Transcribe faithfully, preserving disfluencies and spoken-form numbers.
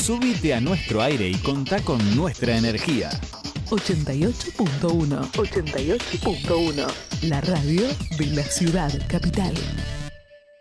Subite a nuestro aire y contá con nuestra energía. ochenta y ocho punto uno. ochenta y ocho punto uno. La radio de la ciudad capital.